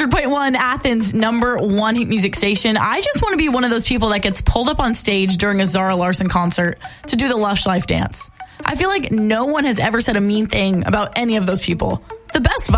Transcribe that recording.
100.1 Athens, number one hit music station. I just want to be one of those people that gets pulled up on stage during a Zara Larsson concert to do the Lush Life dance. I feel like no one has ever said a mean thing about any of those people. The best